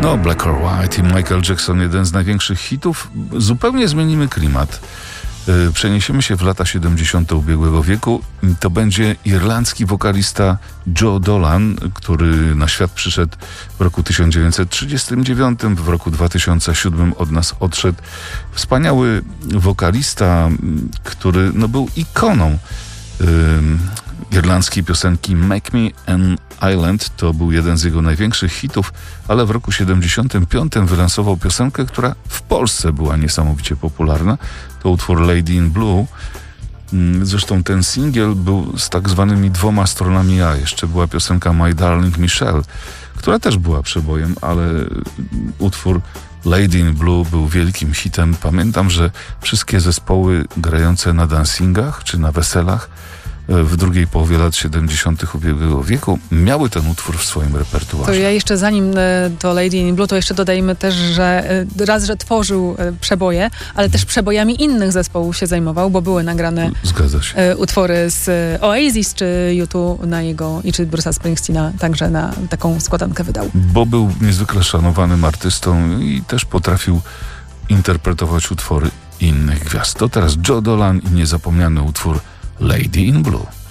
No, Black or White i Michael Jackson, jeden z największych hitów. Zupełnie zmienimy klimat. Przeniesiemy się w lata 70. ubiegłego wieku. To będzie irlandzki wokalista Joe Dolan, który na świat przyszedł w roku 1939, w roku 2007 od nas odszedł. Wspaniały wokalista, który był ikoną irlandzkiej piosenki Make Me an Island. To był jeden z jego największych hitów, ale w roku 75 wylansował piosenkę, która w Polsce była niesamowicie popularna. To utwór Lady in Blue. Zresztą ten singiel był z tak zwanymi dwoma stronami A. Jeszcze była piosenka My Darling Michelle, która też była przebojem, ale utwór Lady in Blue był wielkim hitem. Pamiętam, że wszystkie zespoły grające na dancingach czy na weselach w drugiej połowie lat 70. ubiegłego wieku miały ten utwór w swoim repertuarze. To ja jeszcze zanim to Lady in Blue, to jeszcze dodajmy też, że że tworzył przeboje, ale też przebojami innych zespołów się zajmował, bo były nagrane utwory z Oasis czy U2 czy Bruce'a Springsteena, także na taką składankę wydał. Bo był niezwykle szanowanym artystą i też potrafił interpretować utwory innych gwiazd. To teraz Joe Dolan i niezapomniany utwór Lady in Blue.